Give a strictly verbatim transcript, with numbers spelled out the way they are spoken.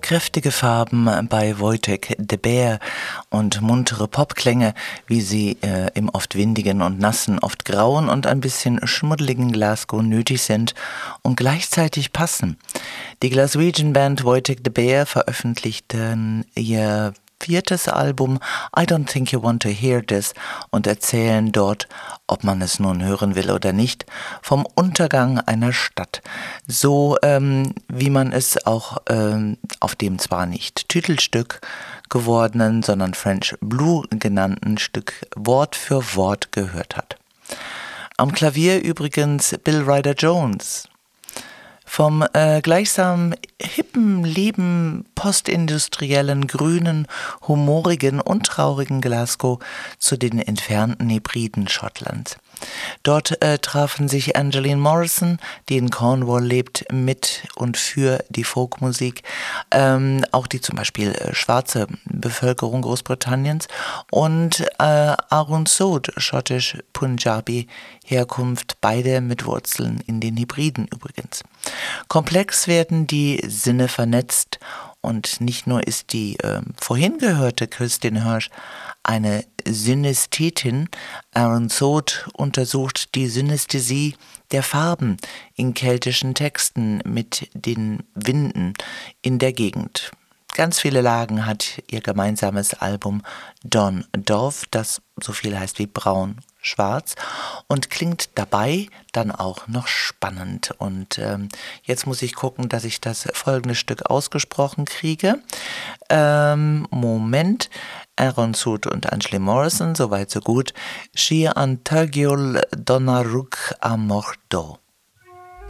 Kräftige Farben bei Wojtek de Beer und muntere Popklänge, wie sie äh, im oft windigen und nassen, oft grauen und ein bisschen schmuddeligen Glasgow nötig sind und gleichzeitig passen. Die Glaswegian-Band Wojtek de Beer veröffentlichten ihr viertes Album I Don't Think You Want to Hear This und erzählen dort, ob man es nun hören will oder nicht, vom Untergang einer Stadt. So ähm, wie man es auch ähm, auf dem zwar nicht Titelstück gewordenen, sondern French Blue genannten Stück Wort für Wort gehört hat. Am Klavier übrigens Bill Ryder Jones. Vom äh, gleichsam hippen, lieben, postindustriellen, grünen, humorigen und traurigen Glasgow zu den entfernten Hebriden Schottlands. Dort äh, trafen sich Angeline Morrison, die in Cornwall lebt, mit und für die Folkmusik, ähm, auch die zum Beispiel äh, schwarze Bevölkerung Großbritanniens, und äh, Aaron Sode, schottisch-Punjabi Herkunft, beide mit Wurzeln in den Hebriden übrigens. Komplex werden die Sinne vernetzt und nicht nur ist die äh, vorhin gehörte Kristin Hirsch eine Synästhetin. Aaron Sode untersucht die Synästhesie der Farben in keltischen Texten mit den Winden in der Gegend. Ganz viele Lagen hat ihr gemeinsames Album Dawn Dove, das so viel heißt wie braun, schwarz, und klingt dabei dann auch noch spannend. Und ähm, jetzt muss ich gucken, dass ich das folgende Stück ausgesprochen kriege. Ähm, Moment. Aaron Sode und Angeline Morrison, soweit so gut. Shi an Tagiol Donnaruk Amordo.